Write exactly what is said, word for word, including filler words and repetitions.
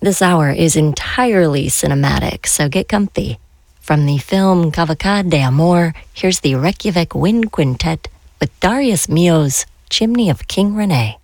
This hour is entirely cinematic, so get comfy. From the film Cavalcade de Amor, here's the Reykjavik Wind Quintet with Darius Milhaud's Chimney of King Rene.